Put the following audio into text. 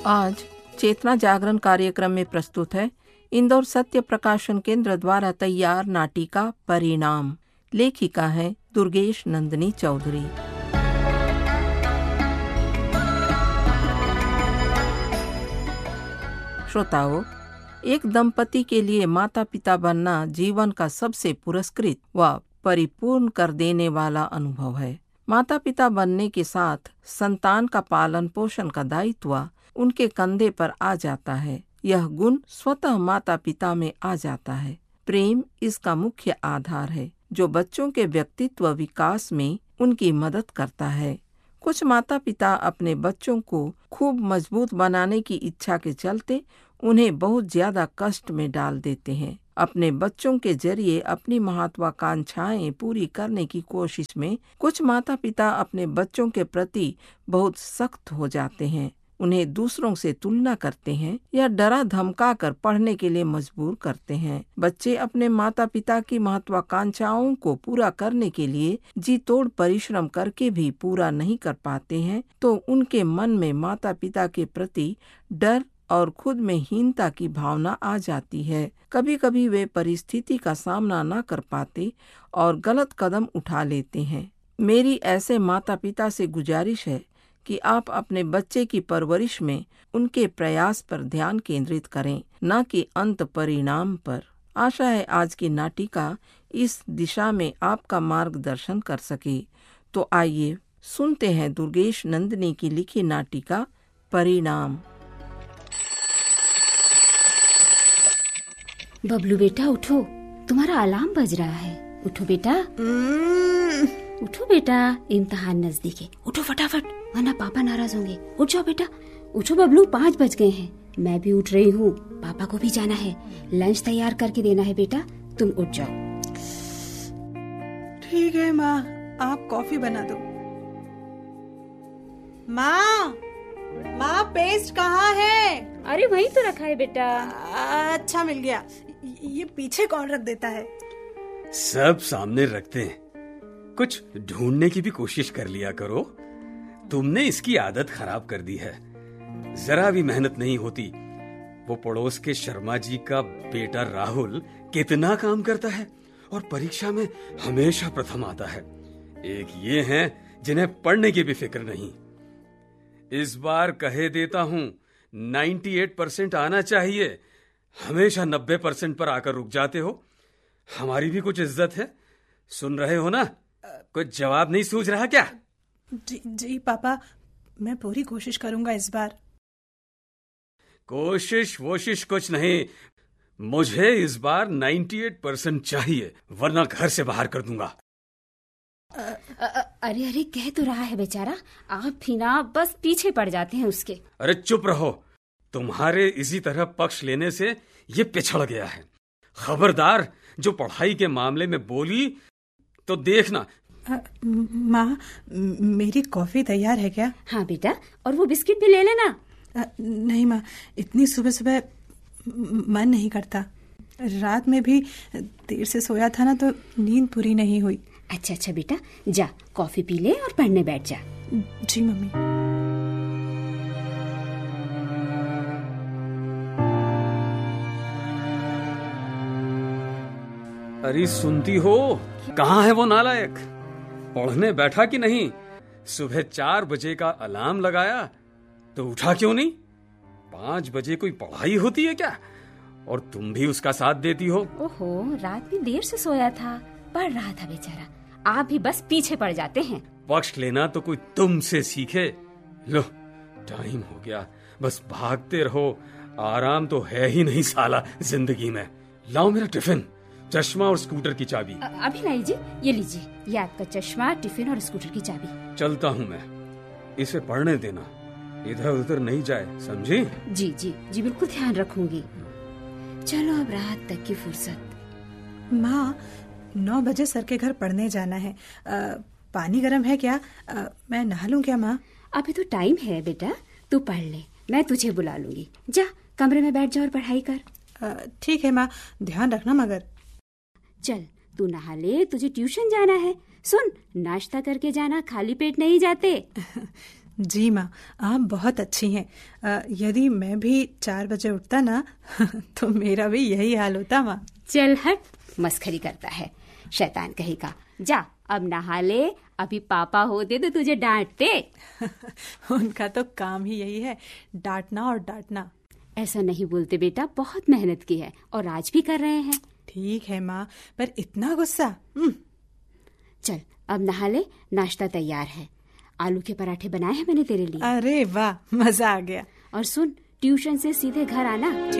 आज चेतना जागरण कार्यक्रम में प्रस्तुत है इंदौर सत्य प्रकाशन केंद्र द्वारा तैयार नाटिका परिणाम। लेखिका है दुर्गेश नंदिनी चौधरी। श्रोताओं, एक दंपति के लिए माता पिता बनना जीवन का सबसे पुरस्कृत व परिपूर्ण कर देने वाला अनुभव है। माता पिता बनने के साथ संतान का पालन पोषण का दायित्व उनके कंधे पर आ जाता है। यह गुण स्वतः माता पिता में आ जाता है। प्रेम इसका मुख्य आधार है, जो बच्चों के व्यक्तित्व विकास में उनकी मदद करता है। कुछ माता पिता अपने बच्चों को खूब मजबूत बनाने की इच्छा के चलते उन्हें बहुत ज्यादा कष्ट में डाल देते हैं। अपने बच्चों के जरिए अपनी महत्वाकांक्षाएं पूरी करने की कोशिश में कुछ माता पिता अपने बच्चों के प्रति बहुत सख्त हो जाते हैं। उन्हें दूसरों से तुलना करते हैं या डरा धमका कर पढ़ने के लिए मजबूर करते हैं। बच्चे अपने माता पिता की महत्वाकांक्षाओं को पूरा करने के लिए जी तोड़ परिश्रम करके भी पूरा नहीं कर पाते हैं, तो उनके मन में माता पिता के प्रति डर और खुद में हीनता की भावना आ जाती है। कभी कभी वे परिस्थिति का सामना न कर पाते और गलत कदम उठा लेते हैं। मेरी ऐसे माता पिता से गुजारिश है कि आप अपने बच्चे की परवरिश में उनके प्रयास पर ध्यान केंद्रित करें, न कि अंत परिणाम पर। आशा है आज की नाटिका इस दिशा में आपका मार्गदर्शन कर सके। तो आइए सुनते हैं दुर्गेश नंदिनी की लिखी नाटिका परिणाम। बबलू बेटा उठो, तुम्हारा अलार्म बज रहा है। उठो बेटा, उठो बेटा, इम्तिहान नजदीक है। उठो फटाफट, वरना पापा नाराज होंगे। उठ जाओ बेटा, उठो बबलू, 5 बज गए हैं। मैं भी उठ रही हूँ, पापा को भी जाना है। लंच तैयार करके देना है बेटा, तुम उठ जाओ। ठीक है माँ, आप कॉफी बना दो। माँ, पेस्ट कहाँ है? अरे वहीं तो रखा है बेटा। अच्छा मिल गया। ये पीछे कौन रख देता है? सब सामने रखते हैं। कुछ ढूंढने की भी कोशिश कर लिया करो। तुमने इसकी आदत खराब कर दी है। जरा भी मेहनत नहीं होती। वो पड़ोस के शर्मा जी का बेटा राहुल कितना काम करता है और परीक्षा में हमेशा प्रथम आता है। एक ये हैं जिन्हें पढ़ने की भी फिक्र नहीं। इस बार कहे देता हूं 98% आना चाहिए, हमेशा 90% पर आकर रुक जाते हो। हमारी भी कुछ इज्जत है, सुन रहे हो ना? कुछ जवाब नहीं सूझ रहा क्या? जी पापा, मैं पूरी कोशिश करूंगा इस बार। कोशिश कुछ नहीं, मुझे इस बार 98% चाहिए, वरना घर से बाहर कर दूंगा। अरे कह तो रहा है बेचारा, आप भी ना बस पीछे पड़ जाते हैं उसके। अरे चुप रहो, तुम्हारे इसी तरह पक्ष लेने से ये पिछड़ गया है। खबरदार, जो पढ़ाई के मामले में बोली तो देखना। माँ, मेरी कॉफी तैयार है क्या? हाँ बेटा, और वो बिस्किट भी ले लेना। नहीं माँ, इतनी सुबह सुबह मन नहीं करता। रात में भी देर से सोया था ना, तो नींद पूरी नहीं हुई। अच्छा बेटा, जा कॉफी पी ले और पढ़ने बैठ जा। जी मम्मी। अरे सुनती हो, कहाँ है वो नालायक? पढ़ने बैठा कि नहीं? सुबह 4 बजे का अलार्म लगाया तो उठा क्यों नहीं? 5 बजे कोई पढ़ाई होती है क्या? और तुम भी उसका साथ देती हो। ओहो, रात में देर से सोया था, पढ़ रहा था बेचारा। आप भी बस पीछे पड़ जाते हैं। पक्ष लेना तो कोई तुमसे सीखे। लो, टाइम हो गया, बस भागते रहो। आराम तो है ही नहीं साला जिंदगी में। लाओ मेरा टिफिन, चश्मा और स्कूटर की चाबी। अभी लाई जी, ये लीजिए, ये आपका चश्मा, टिफिन और स्कूटर की चाबी। चलता हूँ मैं, इसे पढ़ने देना, इधर उधर नहीं जाए, समझी? जी बिल्कुल ध्यान रखूंगी। चलो अब रात तक की फुर्सत। माँ, 9 बजे सर के घर पढ़ने जाना है। पानी गर्म है क्या? मैं नहा लूं क्या माँ? अभी तो टाइम है बेटा, तू पढ़ ले, मैं तुझे बुला लूंगी। जा कमरे में बैठ जा और पढ़ाई कर। ठीक है माँ, ध्यान रखना मगर। चल तू नहा ले, तुझे ट्यूशन जाना है। सुन, नाश्ता करके जाना, खाली पेट नहीं जाते। जी माँ, आप बहुत अच्छी हैं। यदि मैं भी 4 बजे उठता ना तो मेरा भी यही हाल होता माँ। चल हट, मस्खरी करता है शैतान कहीं का। जा अब नहा ले, अभी पापा होते तो तुझे डांटते। उनका तो काम ही यही है, डांटना और डांटना। ऐसा नहीं बोलते बेटा, बहुत मेहनत की है और आज भी कर रहे हैं। ठीक है माँ, पर इतना गुस्सा। चल अब नहा ले, नाश्ता तैयार है। आलू के पराठे बनाए हैं मैंने तेरे लिए। अरे वाह, मजा आ गया। और सुन, ट्यूशन से सीधे घर आना।